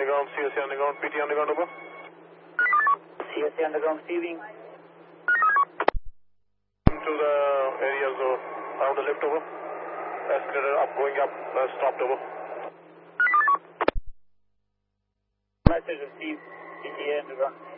underground, CSA underground, PT underground, over. CSA underground receiving. To the areas around the lift, over. Escalator up, going up, stopped, over. Message received, CSA underground.